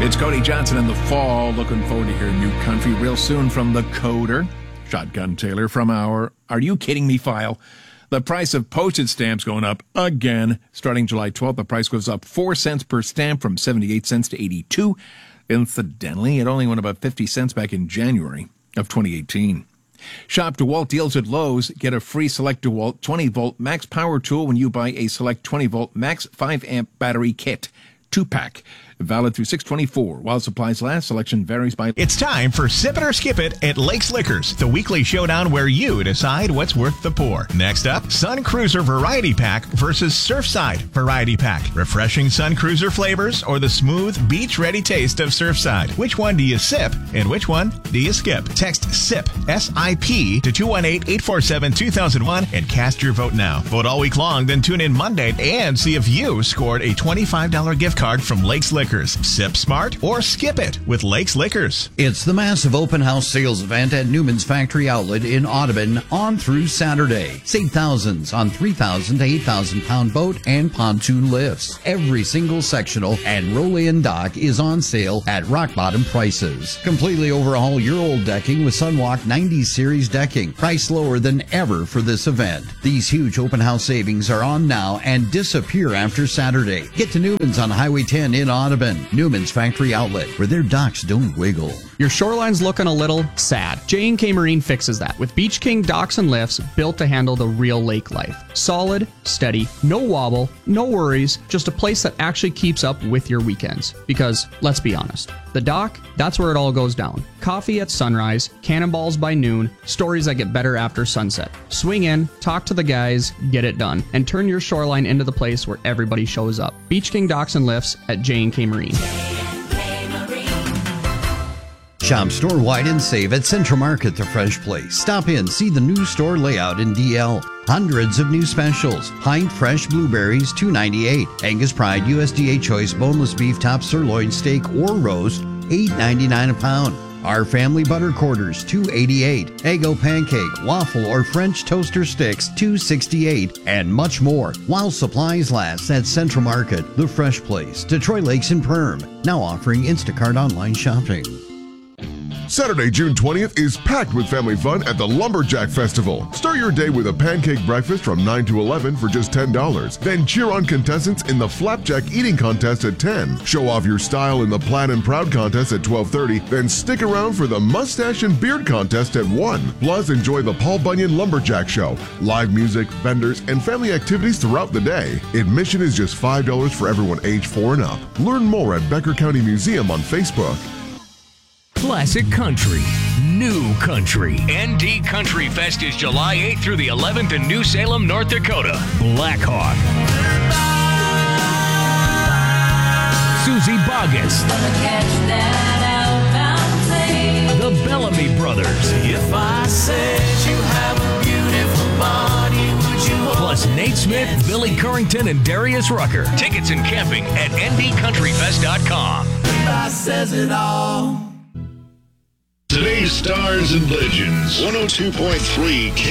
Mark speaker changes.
Speaker 1: It's Cody Johnson in the fall. Looking forward to hearing new country real soon from the Coder. Shotgun Taylor from our Are You Kidding Me file. The price of postage stamps going up again. Starting July 12th, the price goes up 4 cents per stamp from 78 cents to 82. Incidentally, it only went about 50 cents back in January of 2018. Shop DeWalt deals at Lowe's. Get a free Select DeWalt 20-volt max power tool when you buy a Select 20-volt max 5-amp battery kit. 2-pack. Valid through 6/24. While supplies last, selection varies by...
Speaker 2: It's time for Sip It or Skip It at Lakes Liquors, the weekly showdown where you decide what's worth the pour. Next up, Sun Cruiser Variety Pack versus Surfside Variety Pack. Refreshing Sun Cruiser flavors or the smooth, beach-ready taste of Surfside. Which one do you sip and which one do you skip? Text SIP, S-I-P, to 218-847-2001 and cast your vote now. Vote all week long, then tune in Monday and see if you scored a $25 gift card from Lakes Liquors. Sip smart or skip it with Lakes Liquors.
Speaker 3: It's the massive open house sales event at Newman's Factory Outlet in Audubon on through Saturday. Save thousands on 3,000 to 8,000 pound boat and pontoon lifts. Every single sectional and roll-in dock is on sale at rock bottom prices. Completely overhaul your old decking with Sunwalk 90 series decking. Price lower than ever for this event. These huge open house savings are on now and disappear after Saturday. Get to Newman's on Highway 10 in Audubon. Newman's Factory Outlet, where their docks don't wiggle.
Speaker 4: Your shoreline's looking a little sad. J&K Marine fixes that with Beach King docks and lifts built to handle the real lake life. Solid, steady, no wobble, no worries, just a place that actually keeps up with your weekends. Because, let's be honest, the dock, that's where it all goes down. Coffee at sunrise, cannonballs by noon, stories that get better after sunset. Swing in, talk to the guys, get it done, and turn your shoreline into the place where everybody shows up. Beach King docks and lifts at J&K Marine.
Speaker 3: Shop store-wide and save at Central Market, the fresh place. Stop in, see the new store layout in DL. Hundreds of new specials. Pint fresh blueberries, $2.98. Angus Pride USDA Choice boneless beef top sirloin steak or roast, $8.99 a pound. Our family butter quarters, $2.88. Eggo pancake, waffle, or French toaster sticks, $2.68, and much more. While supplies last at Central Market, the fresh place. Detroit Lakes and Perm, now offering Instacart online shopping.
Speaker 5: Saturday, June 20th is packed with family fun at the Lumberjack Festival. Start your day with a pancake breakfast from 9 to 11 for just $10. Then cheer on contestants in the Flapjack Eating Contest at 10. Show off your style in the Plaid and Proud Contest at 12:30. Then stick around for the Mustache and Beard Contest at 1. Plus, enjoy the Paul Bunyan Lumberjack Show. Live music, vendors, and family activities throughout the day. Admission is just $5 for everyone age 4 and up. Learn more at Becker County Museum on Facebook.
Speaker 6: Classic country, new country. ND Country Fest is July 8th through the 11th in New Salem, North Dakota. Blackhawk, Susie Boggess, the Bellamy Brothers. If I said you have a beautiful body, would you? Plus Nate Smith, Billy Currington, and Darius Rucker. Tickets and camping at ndcountryfest.com.
Speaker 7: That says it all.
Speaker 8: Today's Stars and Legends, 102.3